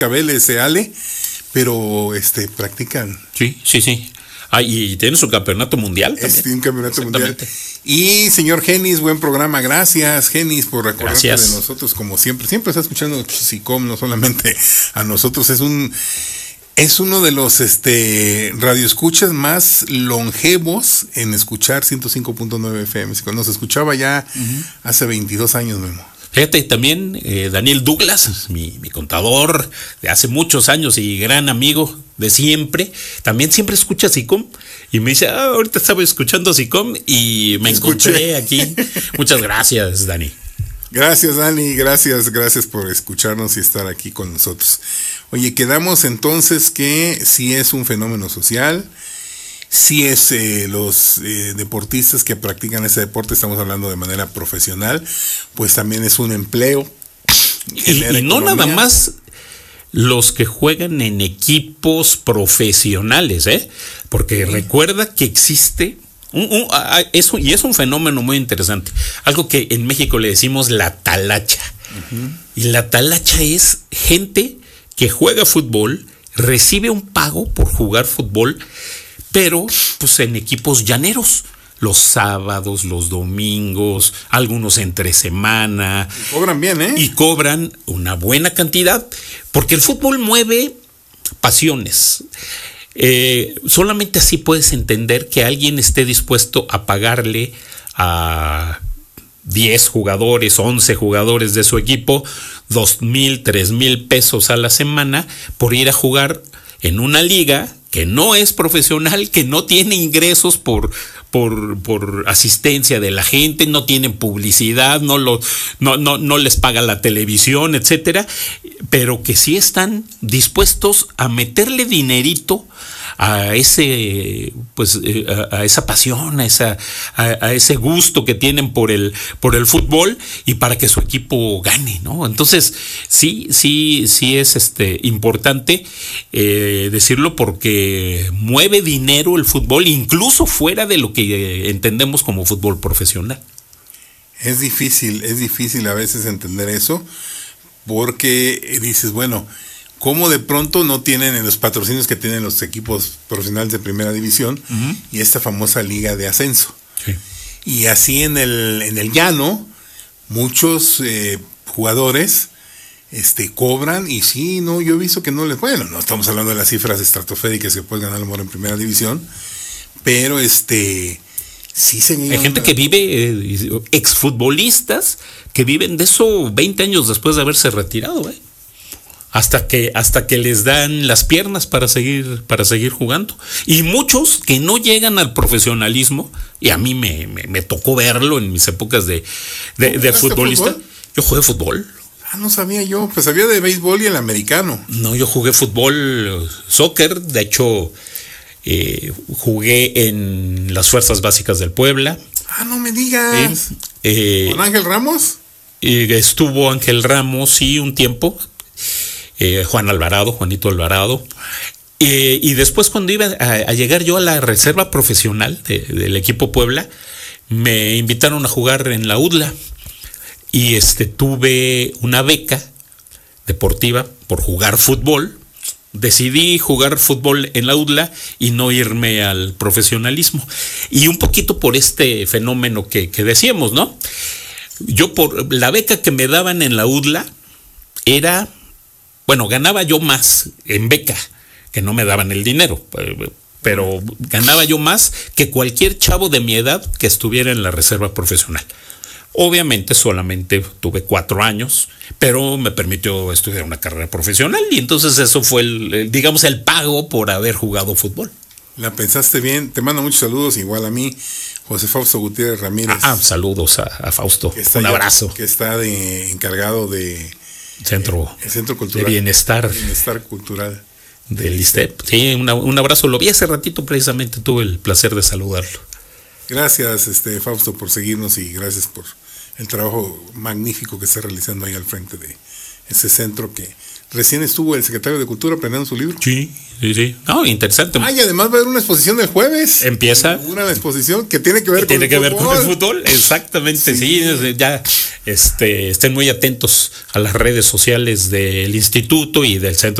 Cabeles, Ale, pero practican. Sí. Y tiene su campeonato mundial también. Un campeonato mundial. Y señor Genis, buen programa. Gracias, Genis, por recordarte de nosotros, como siempre. Siempre está escuchando SICOM, no solamente a nosotros. Es uno de los radioescuchas más longevos en escuchar 105.9 FM. Nos escuchaba ya hace 22 años, Memo. Fíjate, también Daniel Douglas, mi contador de hace muchos años y gran amigo de siempre, también siempre escucha SICOM y me dice, ahorita estaba escuchando SICOM y me encontré aquí. Muchas gracias, Dani. Gracias, Dani, gracias por escucharnos y estar aquí con nosotros. Oye, quedamos entonces que sí es un fenómeno social. Sí es los deportistas que practican ese deporte, estamos hablando de manera profesional, pues también es un empleo. Y no nada más los que juegan en equipos profesionales, porque recuerda que existe eso, y es un fenómeno muy interesante, algo que en México le decimos la talacha. Y la talacha es gente que juega fútbol, recibe un pago por jugar fútbol, pero pues en equipos llaneros, los sábados, los domingos, algunos entre semana. Y cobran bien, Y cobran una buena cantidad, porque el fútbol mueve pasiones. Solamente así puedes entender que alguien esté dispuesto a pagarle a 10 jugadores, 11 jugadores de su equipo, 2,000, 3,000 pesos a la semana por ir a jugar en una liga que no es profesional, que no tiene ingresos por asistencia de la gente, no tienen publicidad, no les paga la televisión, etcétera, pero que sí están dispuestos a meterle dinerito a ese, pues, a esa pasión, a ese gusto que tienen por el fútbol, y para que su equipo gane, ¿no? Entonces, sí es importante decirlo, porque mueve dinero el fútbol, incluso fuera de lo que entendemos como fútbol profesional. Es difícil a veces entender eso, porque dices, bueno, ¿cómo de pronto no tienen los patrocinios que tienen los equipos profesionales de primera división y esta famosa liga de ascenso? Sí. Y así en el llano, muchos jugadores cobran, y sí, no, yo he visto que no estamos hablando de las cifras estratosféricas que puedes ganar a lo mejor en primera división, pero sí se... Hay gente que vive, exfutbolistas que viven de eso 20 años después de haberse retirado, hasta que les dan las piernas para seguir jugando. Y muchos que no llegan al profesionalismo, y a mí me tocó verlo en mis épocas de futbolista. Fútbol? Yo jugué fútbol. No sabía yo, pues sabía de béisbol y el americano. No, yo jugué fútbol, soccer, de hecho jugué en las Fuerzas Básicas del Puebla. No me digas. ¿Con Ángel Ramos? Estuvo Ángel Ramos, sí, un tiempo. Juanito Alvarado. Y después, cuando iba a llegar yo a la reserva profesional del equipo Puebla, me invitaron a jugar en la UDLA. Y tuve una beca deportiva por jugar fútbol. Decidí jugar fútbol en la UDLA y no irme al profesionalismo. Y un poquito por este fenómeno que decíamos, ¿no? Yo, por la beca que me daban en la UDLA, ganaba yo más en beca, que no me daban el dinero, pero ganaba yo más que cualquier chavo de mi edad que estuviera en la reserva profesional. Obviamente solamente tuve 4 años, pero me permitió estudiar una carrera profesional, y entonces eso fue el pago por haber jugado fútbol. La pensaste bien. Te mando muchos saludos, igual a mí, José Fausto Gutiérrez Ramírez. Saludos a Fausto, un abrazo. Que está encargado de Centro Cultural de Bienestar Cultural del ISTEP. Sí, un abrazo. Lo vi hace ratito, precisamente tuve el placer de saludarlo. Gracias, Fausto, por seguirnos, y gracias por el trabajo magnífico que está realizando ahí al frente de ese centro, que Recién estuvo el secretario de Cultura presentando su libro. Sí. No, interesante. Y además va a haber una exposición del jueves. Empieza. Una exposición que tiene que ver con el fútbol. Exactamente, sí. Ya estén muy atentos a las redes sociales del instituto y del Centro